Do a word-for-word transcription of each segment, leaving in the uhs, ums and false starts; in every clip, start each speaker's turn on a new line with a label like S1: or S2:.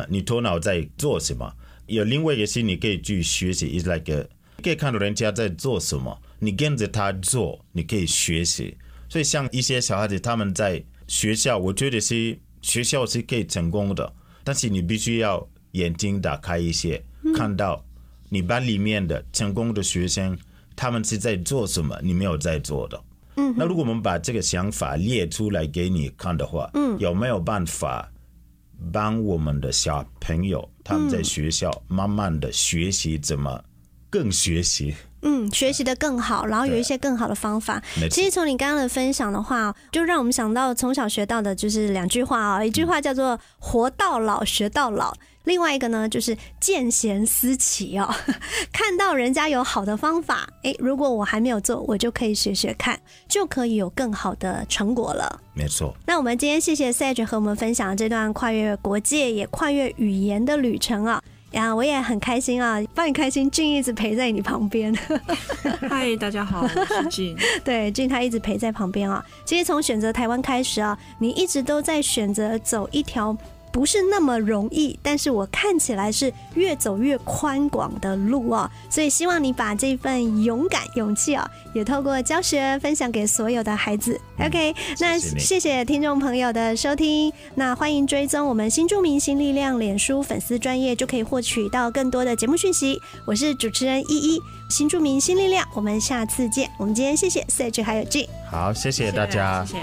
S1: 你头脑在做什么。有另外一个是你可以去学习 is like a, 你可以看到人家在做什么，你跟着他做，你可以学习。所以像一些小孩子他们在学校，我觉得是学校是可以成功的，但是你必须要眼睛打开一些，看到你班里面的成功的学生他们是在做什么你没有在做的。嗯，那如果我们把这个想法列出来给你看的话，嗯，有没有办法帮我们的小朋友他们在学校慢慢的学习怎么更学习，
S2: 嗯，学习的更好，然后有一些更好的方法。其实从你刚刚的分享的话，就让我们想到从小学到的就是两句话啊，一句话叫做活到老学到老，另外一个呢就是见贤思齐哦，看到人家有好的方法，诶，如果我还没有做，我就可以学学看，就可以有更好的成果了。
S1: 没错。
S2: 那我们今天谢谢 Sage 和我们分享这段跨越国界也跨越语言的旅程啊。呀，我也很开心啊，帮你开心，俊一直陪在你旁边。
S3: 嗨，大家好，我是俊。
S2: 对，俊他一直陪在旁边啊。其实从选择台湾开始啊，你一直都在选择走一条不是那么容易，但是我看起来是越走越宽广的路啊，所以希望你把这份勇敢勇气啊，也透过教学分享给所有的孩子。 OK， 那谢谢听众朋友的收听，那欢迎追踪我们新住民新力量脸书粉丝专页，就可以获取到更多的节目讯息。我是主持人依依，新住民新力量，我们下次见。我们今天谢谢 Sage 还有 Jin，
S1: 好，谢谢大家，
S3: 谢谢。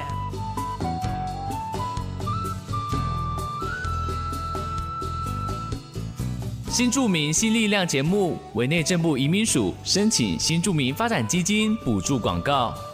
S4: 新住民新力量节目委内政部移民署申请新住民发展基金补助广告。